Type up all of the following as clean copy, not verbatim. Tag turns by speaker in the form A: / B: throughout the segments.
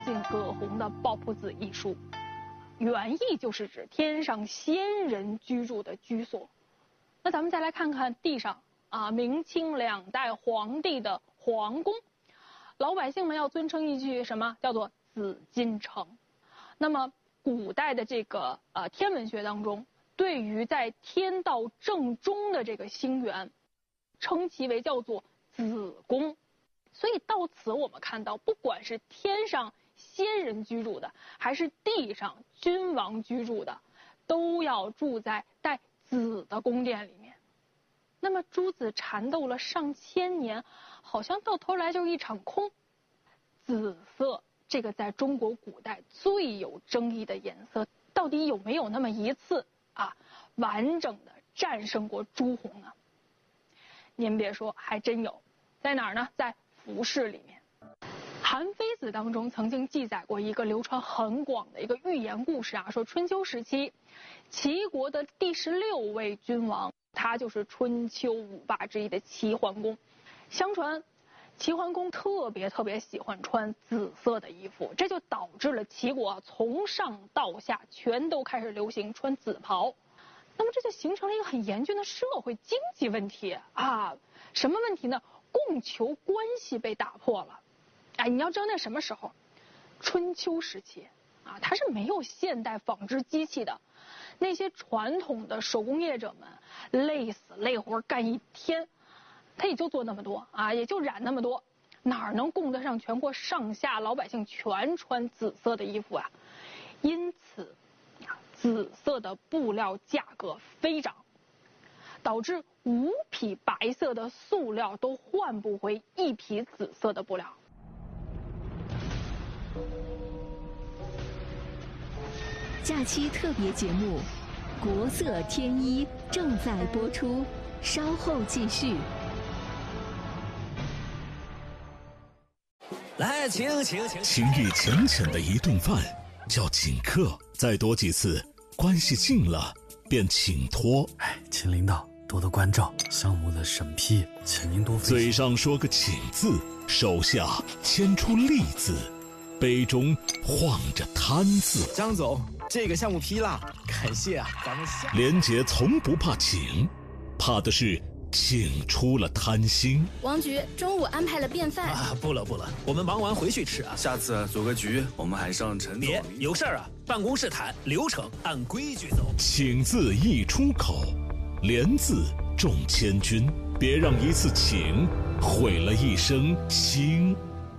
A: 尽葛洪的《抱朴子》一书，原意就是指天上仙人居住的居所。那咱们再来看看地上明清两代皇帝的皇宫，老百姓们要尊称一句什么？叫做紫禁城。那么古代的这个天文学当中，对于在天道正中的这个星源，称其为叫做紫宫。所以到此我们看到，不管是天上仙人居住的，还是地上君王居住的，都要住在带紫的宫殿里面。那么诸子缠斗了上千年，好像到头来就是一场空。紫色这个在中国古代最有争议的颜色，到底有没有那么一次完整的战胜过朱红呢？您别说，还真有。在哪儿呢？在服饰里面。韩非子当中曾经记载过一个流传很广的一个寓言故事说春秋时期，齐国的第16位君王，他就是春秋五霸之一的齐桓公。相传齐桓公特别喜欢穿紫色的衣服，这就导致了齐国从上到下全都开始流行穿紫袍。那么这就形成了一个很严峻的社会经济问题什么问题呢？供求关系被打破了。你要知道那什么时候？春秋时期它是没有现代纺织机器的，那些传统的手工业者们累死累活干一天，他也就做那么多也就染那么多，哪能供得上全国上下老百姓全穿紫色的衣服因此紫色的布料价格飞涨，导致5匹白色的塑料都换不回1匹紫色的布料。
B: 假期特别节目《国色天一》正在播出，稍后继续。
C: 来，请。
D: 情谊浅浅的一顿饭叫请客，再多几次，关系近了便请托。
C: 请领导多多关照，项目的审批，请您多费心。
D: 嘴上说个请字，手下牵出利字，杯中晃着贪字。
E: 张总，这个项目批了，感谢咱们下。
D: 连杰从不怕请，怕的是请出了贪心。
F: 王局中午安排了便饭
C: 不了，我们忙完回去吃下次组个局，我们还上陈总。别有事儿办公室谈，流程按规矩走。
D: 请字一出口，连字中千军，别让一次请毁了一生心。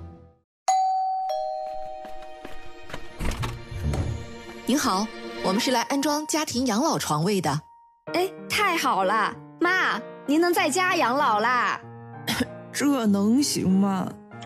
G: 您好，我们是来安装家庭养老床位的。
F: 太好了，妈，您能在家养老啦？
H: 这能行吗？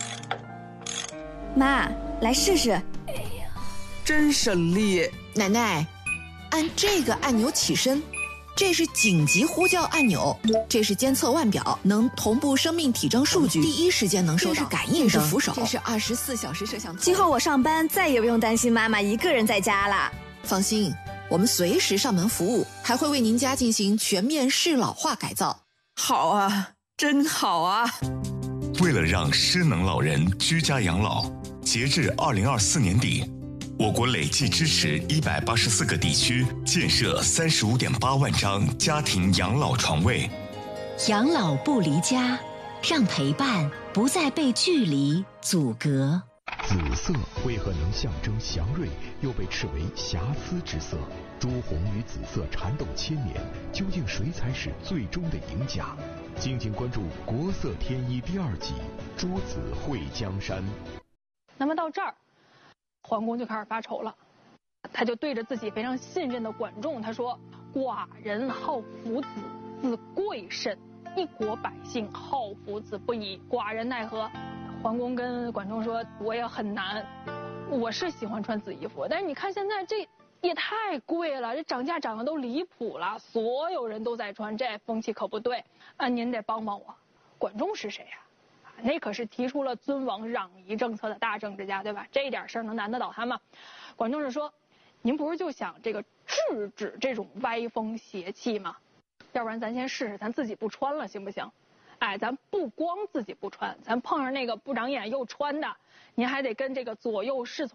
F: 妈，来试试。
H: 真省力。
G: 奶奶，按这个按钮起身，这是紧急呼叫按钮，这是监测腕表，能同步生命体征数据，第一时间能收到。这是感应灯，这是扶手，这是24小时摄像头。
F: 今后我上班再也不用担心妈妈一个人在家了。
G: 放心，我们随时上门服务，还会为您家进行全面适老化改造。
H: 好啊，真好啊！
I: 为了让失能老人居家养老，截至2024年底，我国累计支持184个地区建设35.8万张家庭养老床位。
B: 养老不离家，让陪伴不再被距离阻隔。
J: 紫色为何能象征祥瑞，又被斥为瑕疵之色？朱红与紫色缠斗千年，究竟谁才是最终的赢家？敬请关注《国色天一》第2集《朱紫会江山》。
A: 那么到这儿，桓公就开始发愁了，他就对着自己非常信任的管仲他说：“寡人好夫子，子贵甚，一国百姓好夫子不已，寡人奈何？”桓公跟管仲说：“我也很难，我是喜欢穿紫衣服，但是你看现在这也太贵了，这涨价涨得都离谱了，所有人都在穿，这风气可不对您得帮帮我。”管仲是谁呀？那可是提出了尊王攘夷政策的大政治家，对吧？这点事儿能难得倒他吗？管仲是说：“您不是就想这个制止这种歪风邪气吗？要不然咱先试试，咱自己不穿了行不行？” 哎，咱不光自己不穿，咱碰上那个不长眼又穿的，您还得跟这个左右侍从